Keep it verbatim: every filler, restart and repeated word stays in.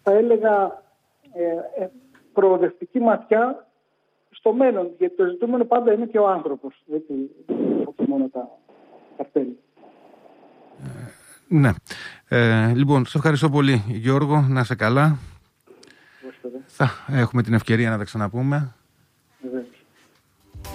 θα έλεγα, ε, ε, προοδευτική ματιά στο μέλλον. Γιατί το ζητούμενο πάντα είναι και ο άνθρωπος, όχι μόνο τα καρτέλ. Ναι. Ε, λοιπόν, σε ευχαριστώ πολύ, Γιώργο. Να είσαι καλά. Θα έχουμε την ευκαιρία να τα ξαναπούμε.